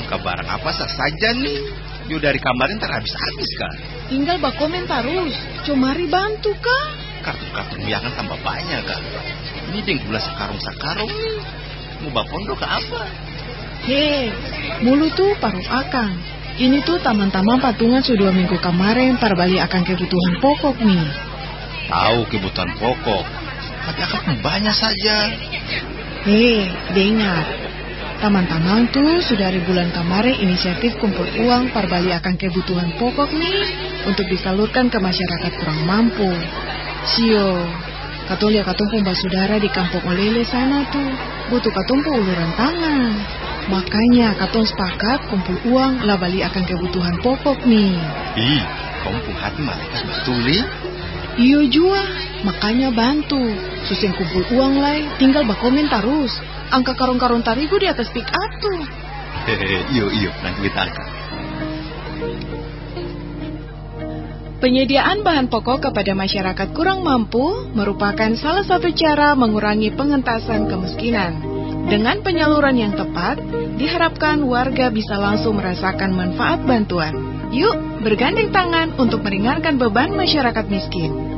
Kabar apa saja nih? Yo dari kemarin habis-habis kah? Tinggal bakomen terus. Comari bantu kah? Kartun-kartun biangan tambah banyak kah? Ini deng gula sakarung-sakarung nih. Mau bapondo ke apa? Hei, mulu tuh paruh akang. Ini tuh taman-taman patungan sudah 2 minggu kemarin bali akan kebutuhan pokok nih. Tahu kebutuhan pokok. Tapi akan banyak saja. Hei, dengar. Teman-teman tuh sudah dari bulan kemarin inisiatif kumpul uang bali akan kebutuhan pokok nih untuk disalurkan ke masyarakat kurang mampu. Sio, katong lihat katong pun saudara di kampung Olele sana tuh butuh katong uluran tangan. Makanya katong sepakat kumpul uang lah bali akan kebutuhan pokok nih. Ih, kamu punya hati malaikat betul nih. Iyo jua, makanya bantu. Susin kumpul uang lai, tinggal bakomen terus. Angka karung-karung tarigu di atas pick up tuh. Iyo, nanti kita angkat. Penyediaan bahan pokok kepada masyarakat kurang mampu merupakan salah satu cara mengurangi pengentasan kemiskinan. Dengan penyaluran yang tepat, diharapkan warga bisa langsung merasakan manfaat bantuan. Yuk, bergandeng tangan untuk meringankan beban masyarakat miskin.